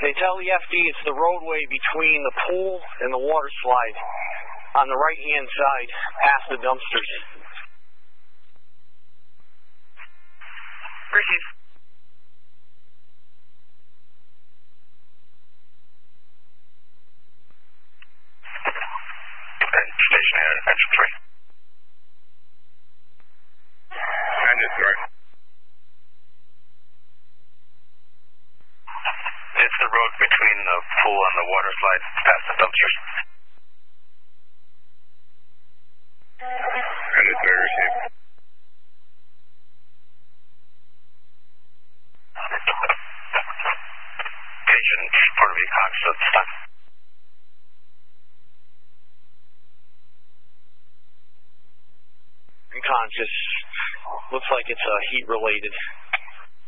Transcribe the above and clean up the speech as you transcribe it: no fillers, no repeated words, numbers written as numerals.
They tell the FD it's the roadway between the pool and the water slide on the right-hand side, past the dumpsters. Receive. Station here, engine 3. Engine 3. It's the road between the pool and the water slide past the dumpsters. Engine 3, receive. Agent Puerto Rico, Cox, at this time. Unconscious. Looks like it's heat related.